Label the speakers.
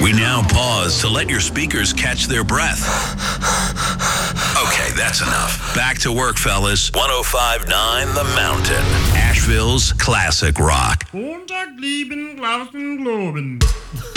Speaker 1: We now pause to let your speakers catch their breath. Okay, that's enough. Back to work, fellas. 105.9 The Mountain. Asheville's classic rock.
Speaker 2: Montag lieben Glauben.